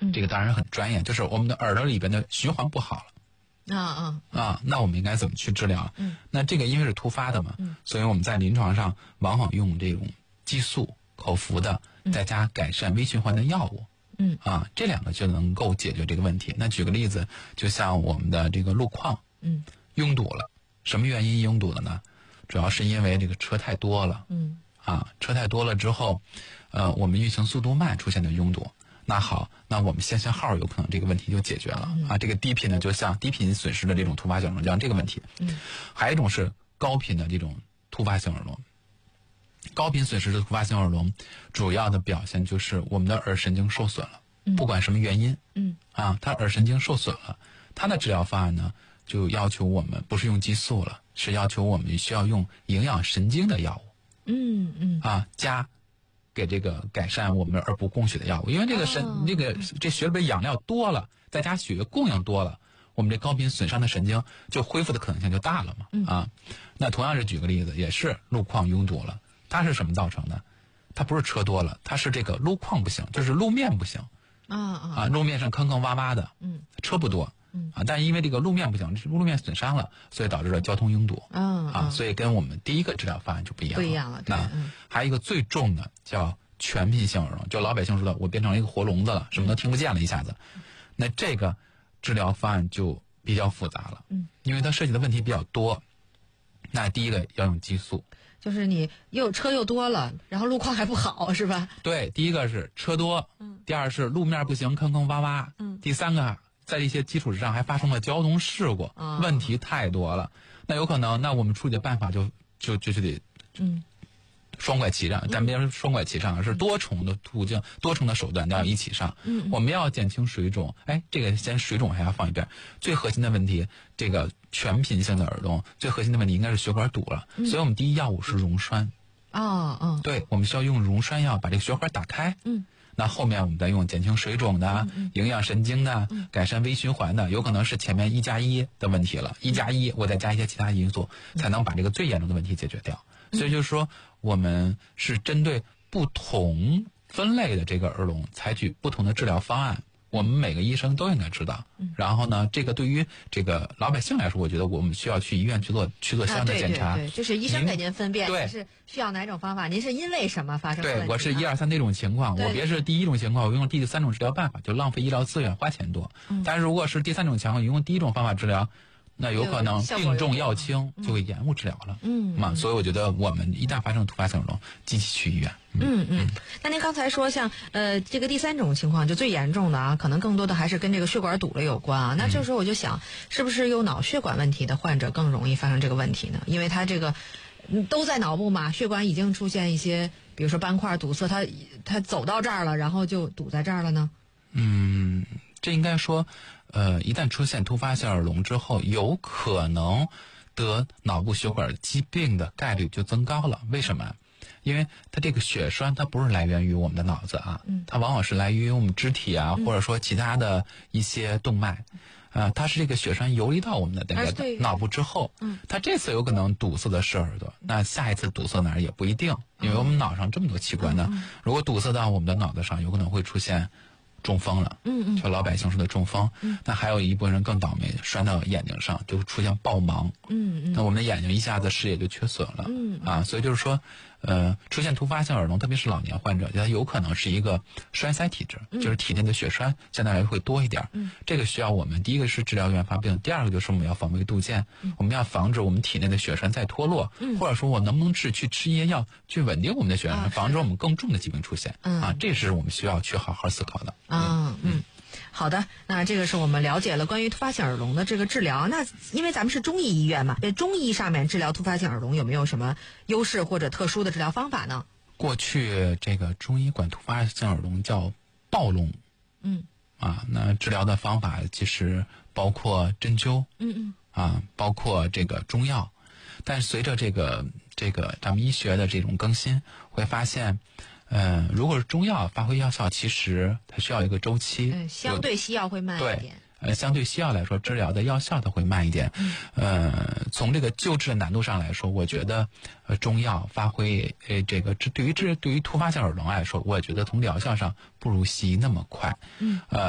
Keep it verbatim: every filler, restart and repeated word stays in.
这个当然很专业，就是我们的耳朵里边的循环不好了。 啊啊啊，那我们应该怎么去治疗？ 嗯， 那这个因为是突发的嘛， 嗯， 所以我们在临床上往往用这种激素口服的，再加改善微循环的药物。 嗯， 啊，这两个就能够解决这个问题。那举个例子，就像我们的这个路况， 嗯， 拥堵了，什么原因拥堵了呢？主要是因为这个车太多了。 嗯， 啊，车太多了之后，呃，我们运行速度慢，出现的拥堵。那好，那我们限限号有可能这个问题就解决了、嗯、啊。这个低频呢，就像低频损失的这种突发性耳聋，这个问题。 嗯， 还有一种是高频的这种突发性耳聋。高频损失的突发性耳聋，主要的表现就是我们的耳神经受损了， 嗯、 不管什么原因。 嗯， 啊，它耳神经受损了，它的治疗方案呢，就要求我们不是用激素了，是要求我们需要用营养神经的药物。 嗯嗯， 啊，加。给这个改善我们耳部供血的药物，因为这个神、哦、这个这血里边养料多了，再加血液供应多了，我们这高频损伤的神经就恢复的可能性就大了嘛。 嗯、 啊，那同样是举个例子，也是路况拥堵了，它是什么造成的？它不是车多了，它是这个路况不行，就是路面不行。 啊啊啊，路面上坑坑洼洼的， 嗯， 车不多。 嗯啊，但是因为这个路面不行，路面损伤了，所以导致了交通拥堵。 嗯啊，所以跟我们第一个治疗方案就不一样了。 不一样了。对， 那、嗯、还有一个最重的叫全频性耳聋，就老百姓说的，我变成了一个活聋子了，什么都听不见了，一下子。嗯、那这个治疗方案就比较复杂了。 嗯， 因为它涉及的问题比较多。那第一个要用激素， 就是你又车又多了，然后路况还不好，是吧？ 对，第一个是车多， 嗯， 第二是路面不行，坑坑洼洼， 嗯， 第三个。在一些基础之上还发生了交通事故， 哦、 问题太多了。那有可能，那我们处理的办法就就就就得， 嗯， 双拐齐上。咱别说双拐齐上，是多重的途径、多重的手段都要一起上。 嗯， 我们要减轻水肿。哎，这个先水肿还要放一边。最核心的问题，这个全频性的耳聋，最核心的问题应该是血管堵了。 嗯、 所以我们第一药物是溶栓。 哦哦， 对，我们需要用溶栓药把这个血管打开。 嗯。 那后面我们再用减轻水肿的、 嗯、 营养神经的、 嗯、 改善微循环的，有可能是前面一加一的问题了，一加一我再加一些其他因素，才能把这个最严重的问题解决掉。 嗯、 所以就是说，我们是针对不同分类的这个耳聋，采取不同的治疗方案。我们每个医生都应该知道。 嗯、 然后呢，这个对于这个老百姓来说，我觉得我们需要去医院去做去做相应的检查。 啊、对对对，就是医生给您分辨， 对， 是需要哪种方法？您是因为什么发生问题？ 对，我是一二三那种情况，我别是第一种情况，我用第三种治疗办法，就浪费医疗资源，花钱多。 嗯、 但是如果是第三种情况，用第一种方法治疗，那有可能病重药轻，就会延误治疗了。 嗯， 嘛，所以我觉得我们一旦发生突发性耳聋，积极去医院。 嗯嗯，那您刚才说像呃这个第三种情况就最严重的啊，可能更多的还是跟这个血管堵了有关啊。那这时候我就想，是不是有脑血管问题的患者更容易发生这个问题呢？因为他这个都在脑部嘛，血管已经出现一些，比如说斑块堵塞，他他走到这儿了，然后就堵在这儿了呢？ 嗯，这应该说，呃，一旦出现突发性耳聋之后，有可能得脑部血管疾病的概率就增高了。为什么？因为它这个血栓它不是来源于我们的脑子啊， 嗯， 它往往是来源于我们肢体啊， 嗯、 或者说其他的一些动脉，啊、呃，它是这个血栓游离到我们的那个脑部之后， 嗯， 它这次有可能堵塞的是耳朵，那下一次堵塞哪儿也不一定，因为我们脑上这么多器官呢， 嗯、 如果堵塞到我们的脑子上，有可能会出现中风了， 嗯嗯， 就老百姓说的中风， 嗯， 那还有一部分人更倒霉，拴到眼睛上就出现暴盲， 嗯嗯， 那我们的眼睛一下子视野就缺损了， 嗯啊，所以就是说，呃，出现突发性耳聋，特别是老年患者，它有可能是一个栓塞体质， 嗯、 就是体内的血栓相对来说会多一点， 嗯， 这个需要我们第一个是治疗原发病，第二个就是我们要防微杜渐， 嗯、 我们要防止我们体内的血栓再脱落， 嗯， 或者说我能不能治去吃一些药去稳定我们的血栓， 啊、 防止我们更重的疾病出现， 嗯、 啊，这是我们需要去好好思考的， 啊，嗯。嗯好的，那这个是我们了解了关于突发性耳聋的这个治疗。那因为咱们是中医医院嘛，在中医上面治疗突发性耳聋有没有什么优势或者特殊的治疗方法呢？ 过去这个中医管突发性耳聋叫暴聋， 嗯， 啊，那治疗的方法其实包括针灸， 嗯嗯， 啊，包括这个中药，但随着这个这个咱们医学的这种更新，会发现。嗯、呃，如果是中药发挥药效，其实它需要一个周期， 嗯，相对西药会慢一点。 对，呃，相对西药来说，治疗的药效它会慢一点。 嗯， 呃，从这个救治的难度上来说，我觉得，呃，中药发挥，呃，这个治对于治对于突发性耳聋来说，我觉得从疗效上不如西医那么快。 嗯， 呃。